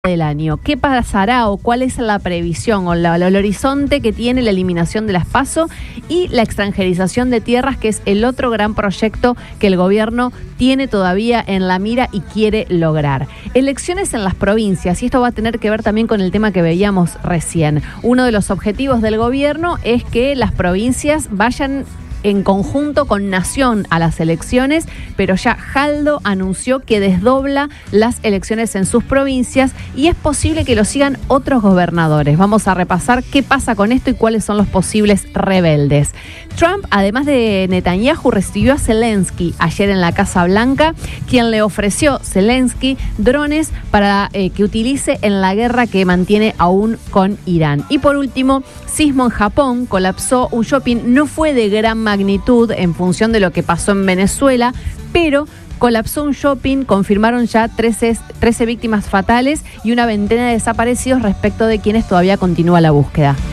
del año. ¿Qué pasará o cuál es la previsión o el horizonte que tiene la eliminación de las PASO y la extranjerización de tierras, que es el otro gran proyecto que el gobierno tiene todavía en la mira y quiere lograr? Elecciones en las provincias, y esto va a tener que ver también con el tema que veíamos recién. Uno de los objetivos del gobierno es que las provincias vayan en conjunto con Nación a las elecciones, pero ya Jaldo anunció que desdobla las elecciones en sus provincias y es posible que lo sigan otros gobernadores. Vamos a repasar qué pasa con esto y cuáles son los posibles rebeldes. Trump, además de Netanyahu, recibió a Zelensky ayer en la Casa Blanca, quien le ofreció Zelensky drones para que utilice en la guerra que mantiene aún con Irán. Y por último, sismo en Japón, colapsó un shopping, no fue de gran magnitud en función de lo que pasó en Venezuela, pero colapsó un shopping, confirmaron ya 13 víctimas fatales y una veintena de desaparecidos, respecto de quienes todavía continúa la búsqueda.